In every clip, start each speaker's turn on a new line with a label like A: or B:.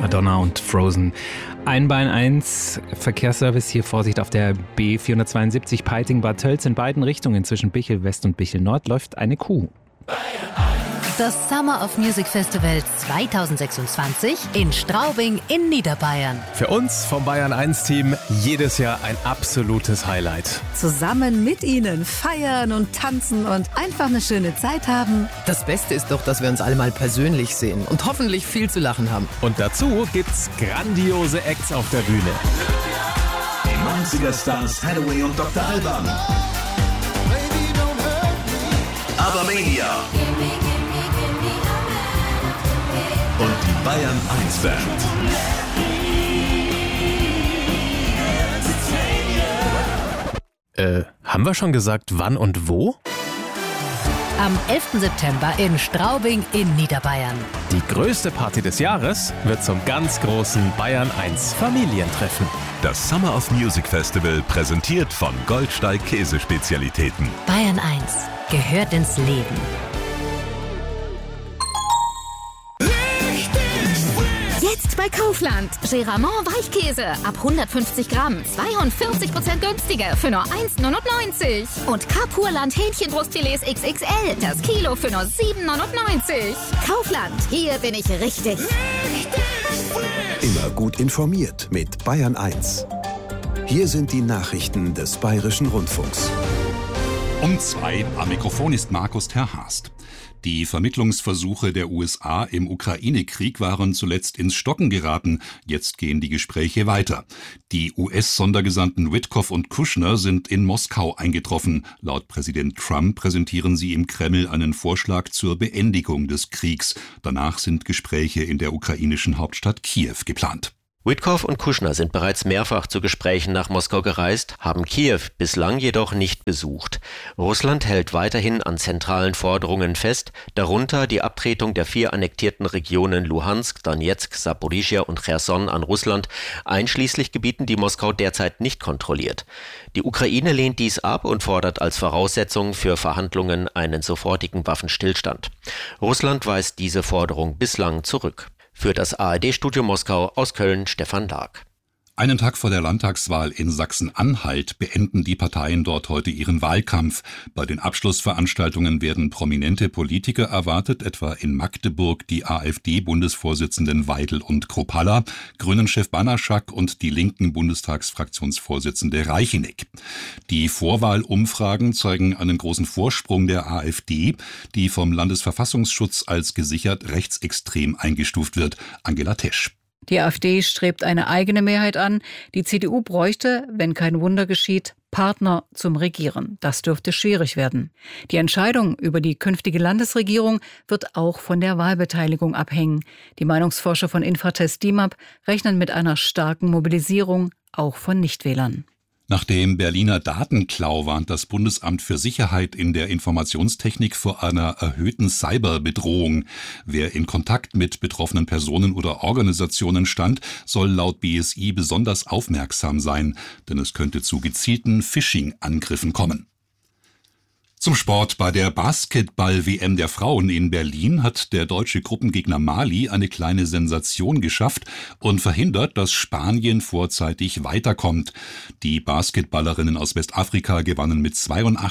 A: Madonna und Frozen. Ein Bayern 1 Verkehrsservice, hier Vorsicht auf der B472 Peiting-Bad Tölz. In beiden Richtungen zwischen Bichl West und Bichl Nord läuft eine Kuh.
B: Das Summer of Music Festival 2026 in Straubing in Niederbayern.
C: Für uns vom Bayern 1 Team jedes Jahr ein absolutes Highlight.
D: Zusammen mit Ihnen feiern und tanzen und einfach eine schöne Zeit haben.
E: Das Beste ist doch, dass wir uns alle mal persönlich sehen und hoffentlich viel zu lachen haben.
C: Und dazu gibt's grandiose Acts auf der Bühne.
F: Die 90er Stars Hathaway und Dr. Alban. Abermania. Und die Bayern 1 Band.
C: Haben wir schon gesagt, wann und wo?
B: Am 11. September in Straubing in Niederbayern.
C: Die größte Party des Jahres wird zum ganz großen Bayern 1 Familientreffen.
F: Das Summer of Music Festival präsentiert von Goldsteig Käsespezialitäten.
B: Bayern 1 gehört ins Leben.
G: Jetzt bei Kaufland. Geramont Weichkäse ab 150 Gramm. 42% günstiger für nur 1,99. Und Kapurland Hähnchenbrustfilets XXL. Das Kilo für nur 7,99. Kaufland. Hier bin ich richtig.
H: Immer gut informiert mit Bayern 1. Hier sind die Nachrichten des Bayerischen Rundfunks.
I: Um 2 am Mikrofon ist Markus Terhast. Die Vermittlungsversuche der USA im Ukraine-Krieg waren zuletzt ins Stocken geraten. Jetzt gehen die Gespräche weiter. Die US-Sondergesandten Witkoff und Kushner sind in Moskau eingetroffen. Laut Präsident Trump präsentieren sie im Kreml einen Vorschlag zur Beendigung des Kriegs. Danach sind Gespräche in der ukrainischen Hauptstadt Kiew geplant.
J: Witkoff und Kushner sind bereits mehrfach zu Gesprächen nach Moskau gereist, haben Kiew bislang jedoch nicht besucht. Russland hält weiterhin an zentralen Forderungen fest, darunter die Abtretung der 4 annektierten Regionen Luhansk, Donetsk, Saporischschja und Cherson an Russland, einschließlich Gebieten, die Moskau derzeit nicht kontrolliert. Die Ukraine lehnt dies ab und fordert als Voraussetzung für Verhandlungen einen sofortigen Waffenstillstand. Russland weist diese Forderung bislang zurück. Für das ARD-Studio Moskau aus Köln Stefan Lag.
I: Einen Tag vor der Landtagswahl in Sachsen-Anhalt beenden die Parteien dort heute ihren Wahlkampf. Bei den Abschlussveranstaltungen werden prominente Politiker erwartet, etwa in Magdeburg die AfD-Bundesvorsitzenden Weidel und Kropalla, Grünen-Chef Banaschak und die linken Bundestagsfraktionsvorsitzende Reicheneck. Die Vorwahlumfragen zeigen einen großen Vorsprung der AfD, die vom Landesverfassungsschutz als gesichert rechtsextrem eingestuft wird. Angela Tesch.
D: Die AfD strebt eine eigene Mehrheit an. Die CDU bräuchte, wenn kein Wunder geschieht, Partner zum Regieren. Das dürfte schwierig werden. Die Entscheidung über die künftige Landesregierung wird auch von der Wahlbeteiligung abhängen. Die Meinungsforscher von Infratest DIMAP rechnen mit einer starken Mobilisierung, auch von Nichtwählern.
I: Nach dem Berliner Datenklau warnt das Bundesamt für Sicherheit in der Informationstechnik vor einer erhöhten Cyberbedrohung. Wer in Kontakt mit betroffenen Personen oder Organisationen stand, soll laut BSI besonders aufmerksam sein, denn es könnte zu gezielten Phishing-Angriffen kommen. Zum Sport. Bei der Basketball-WM der Frauen in Berlin hat der deutsche Gruppengegner Mali eine kleine Sensation geschafft und verhindert, dass Spanien vorzeitig weiterkommt. Die Basketballerinnen aus Westafrika gewannen mit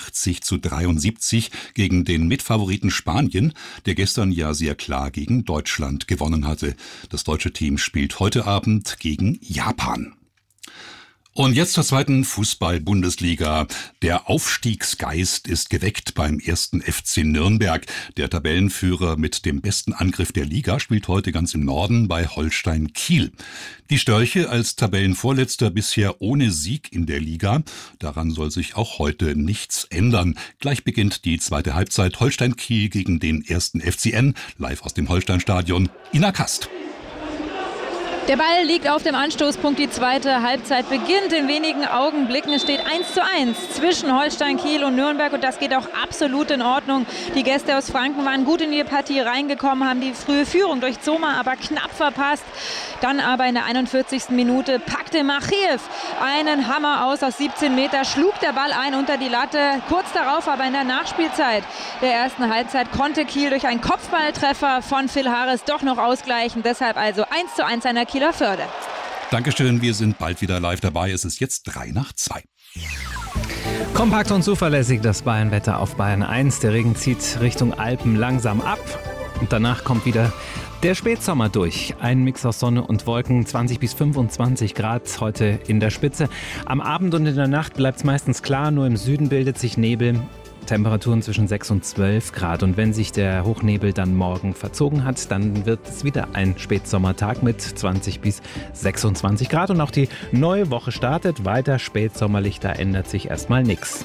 I: 82-73 gegen den Mitfavoriten Spanien, der gestern ja sehr klar gegen Deutschland gewonnen hatte. Das deutsche Team spielt heute Abend gegen Japan. Und jetzt zur zweiten Fußball-Bundesliga. Der Aufstiegsgeist ist geweckt beim 1. FC Nürnberg. Der Tabellenführer mit dem besten Angriff der Liga spielt heute ganz im Norden bei Holstein Kiel. Die Störche als Tabellenvorletzter bisher ohne Sieg in der Liga. Daran soll sich auch heute nichts ändern. Gleich beginnt die zweite Halbzeit. Holstein Kiel gegen den 1. FCN. Live aus dem Holsteinstadion. Ina Kast.
K: Der Ball liegt auf dem Anstoßpunkt. Die zweite Halbzeit beginnt in wenigen Augenblicken. Es steht 1:1 zwischen Holstein Kiel und Nürnberg und das geht auch absolut in Ordnung. Die Gäste aus Franken waren gut in die Partie reingekommen, haben die frühe Führung durch Zoma aber knapp verpasst. Dann aber in der 41. Minute packte Macheev einen Hammer aus 17 Meter, schlug der Ball ein unter die Latte. Kurz darauf aber in der Nachspielzeit der ersten Halbzeit konnte Kiel durch einen Kopfballtreffer von Phil Harris doch noch ausgleichen. Deshalb also 1:1 an der Kieler Förde.
I: Dankeschön, wir sind bald wieder live dabei. Es ist jetzt 3:03.
A: Kompakt und zuverlässig das Bayern-Wetter auf Bayern 1. Der Regen zieht Richtung Alpen langsam ab und danach kommt wieder der Spätsommer durch. Ein Mix aus Sonne und Wolken, 20 bis 25 Grad heute in der Spitze. Am Abend und in der Nacht bleibt es meistens klar, nur im Süden bildet sich Nebel. Temperaturen zwischen 6 und 12 Grad. Und wenn sich der Hochnebel dann morgen verzogen hat, dann wird es wieder ein Spätsommertag mit 20 bis 26 Grad. Und auch die neue Woche startet weiter spätsommerlich, da ändert sich erstmal nichts.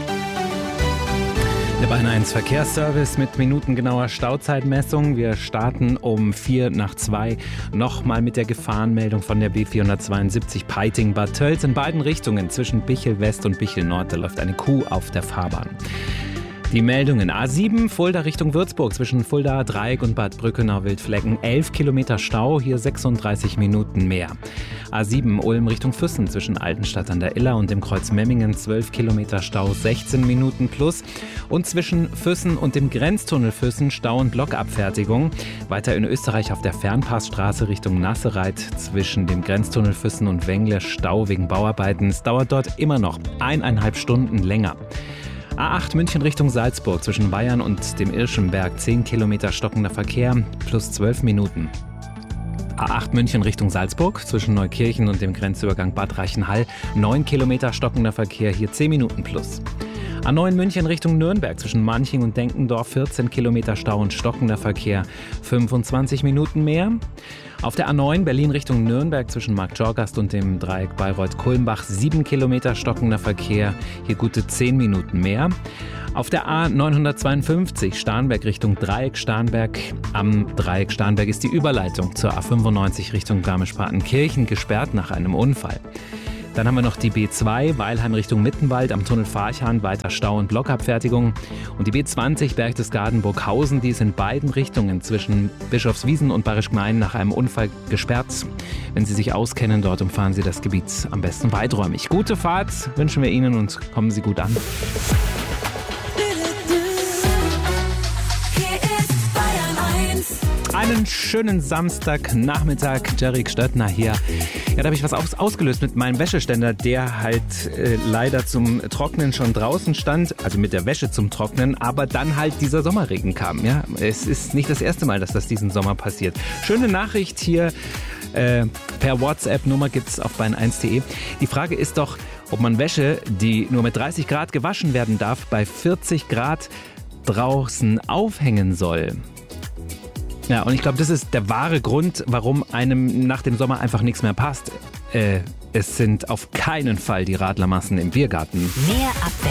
A: Der Bayern 1 Verkehrsservice mit minutengenauer Stauzeitmessung. Wir starten um 1:04 nochmal mit der Gefahrenmeldung von der B472 Peiting-Bad Tölz in beiden Richtungen zwischen Bichel West und Bichel Nord. Da läuft eine Kuh auf der Fahrbahn. Die Meldungen: A7 Fulda Richtung Würzburg zwischen Fulda Dreieck und Bad Brückenau-Wildflecken 11 Kilometer Stau, hier 36 Minuten mehr. A7 Ulm Richtung Füssen zwischen Altenstadt an der Iller und dem Kreuz Memmingen 12 Kilometer Stau, 16 Minuten plus. Und zwischen Füssen und dem Grenztunnel Füssen Stau und Blockabfertigung. Weiter in Österreich auf der Fernpassstraße Richtung Nassereit zwischen dem Grenztunnel Füssen und Wengle Stau wegen Bauarbeiten. Es dauert dort immer noch 1,5 Stunden länger. A8 München Richtung Salzburg zwischen Bayern und dem Irschenberg 10 Kilometer stockender Verkehr plus 12 Minuten. A8 München Richtung Salzburg zwischen Neukirchen und dem Grenzübergang Bad Reichenhall 9 Kilometer stockender Verkehr, hier 10 Minuten plus. A9 München Richtung Nürnberg zwischen Manching und Denkendorf 14 Kilometer Stau und stockender Verkehr, 25 Minuten mehr. Auf der A9 Berlin Richtung Nürnberg zwischen Marktschorgast und dem Dreieck Bayreuth-Kulmbach 7 Kilometer stockender Verkehr, hier gute 10 Minuten mehr. Auf der A952 Starnberg Richtung Dreieck Starnberg. Am Dreieck Starnberg ist die Überleitung zur A95 Richtung Garmisch-Partenkirchen gesperrt nach einem Unfall. Dann haben wir noch die B2 Weilheim Richtung Mittenwald am Tunnel Farchhahn, weiter Stau und Blockabfertigung. Und die B20 Berchtesgaden Burghausen, die ist in beiden Richtungen zwischen Bischofswiesen und Bayerisch Gmein nach einem Unfall gesperrt. Wenn Sie sich auskennen, dort umfahren Sie das Gebiet am besten weiträumig. Gute Fahrt wünschen wir Ihnen und kommen Sie gut an. Einen schönen Samstagnachmittag, Jerry Stöttner hier. Ja, da habe ich was ausgelöst mit meinem Wäscheständer, der halt leider zum Trocknen schon draußen stand, also mit der Wäsche zum Trocknen, aber dann halt dieser Sommerregen kam. Ja, es ist nicht das erste Mal, dass das diesen Sommer passiert. Schöne Nachricht hier per WhatsApp-Nummer gibt's auf bayern1.de. Die Frage ist doch, ob man Wäsche, die nur mit 30 Grad gewaschen werden darf, bei 40 Grad draußen aufhängen soll. Ja, und ich glaube, das ist der wahre Grund, warum einem nach dem Sommer einfach nichts mehr passt. Es sind auf keinen Fall die Radlermassen im Biergarten.
B: Mehr Abwechslung.